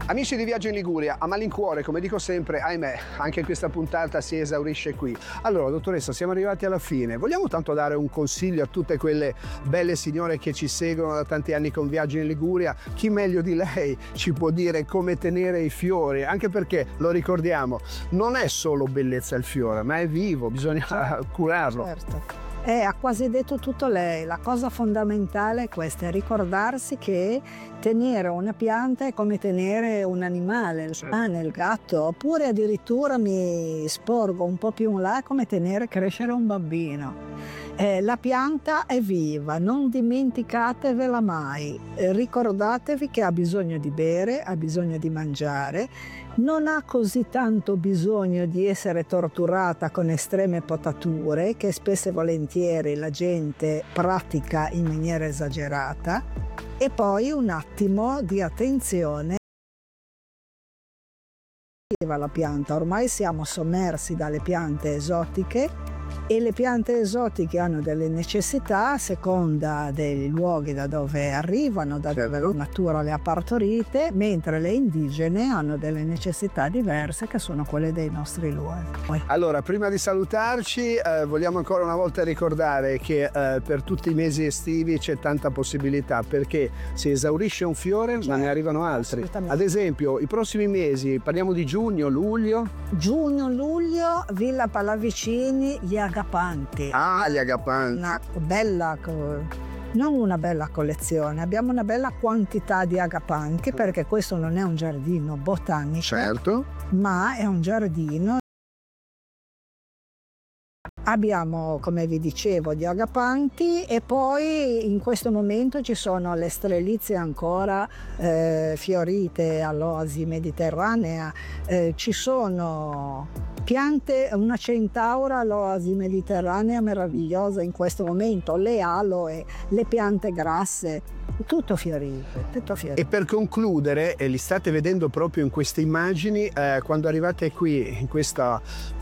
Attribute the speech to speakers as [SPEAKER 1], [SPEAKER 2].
[SPEAKER 1] Amici di Viaggio in Liguria, a malincuore, come dico sempre, ahimè, anche questa puntata si esaurisce qui. Allora, dottoressa, siamo arrivati alla fine. Vogliamo tanto dare un consiglio a tutte quelle belle signore che ci seguono da tanti anni con Viaggio in Liguria? Chi meglio di lei ci può dire come tenere i fiori? Anche perché, lo ricordiamo, non è solo bellezza il fiore, ma è vivo, bisogna curarlo.
[SPEAKER 2] Certo. Ha quasi detto tutto lei. La cosa fondamentale è questa, è ricordarsi che tenere una pianta è come tenere un animale, il cane, il gatto, oppure addirittura mi sporgo un po' più in là, come tenere crescere un bambino. La pianta è viva, non dimenticatevela mai, ricordatevi che ha bisogno di bere, ha bisogno di mangiare, non ha così tanto bisogno di essere torturata con estreme potature che spesso e volentieri la gente pratica in maniera esagerata, e poi un attimo di attenzione alla pianta. Ormai siamo sommersi dalle piante esotiche e le piante esotiche hanno delle necessità a seconda dei luoghi da dove arrivano, da dove la natura le ha partorite, mentre le indigene hanno delle necessità diverse che sono quelle dei nostri luoghi.
[SPEAKER 1] Allora, prima di salutarci, vogliamo ancora una volta ricordare che per tutti i mesi estivi c'è tanta possibilità, perché si esaurisce un fiore ma ne arrivano altri. Ad esempio, i prossimi mesi, parliamo di giugno, luglio.
[SPEAKER 2] Giugno, luglio, Villa Pallavicini, gli agapanti.
[SPEAKER 1] Ah, gli agapanti.
[SPEAKER 2] Una bella, non una bella collezione, abbiamo una bella quantità di agapanti, perché questo non è un giardino botanico,
[SPEAKER 1] certo,
[SPEAKER 2] ma è un giardino. Abbiamo, come vi dicevo, gli agapanti, e poi in questo momento ci sono le strelizie ancora fiorite all'oasi mediterranea, ci sono piante, una centaura all'oasi mediterranea meravigliosa in questo momento, le aloe, le piante grasse, tutto fiorito, tutto fiorito.
[SPEAKER 1] E per concludere, li state vedendo proprio in queste immagini, quando arrivate qui in questa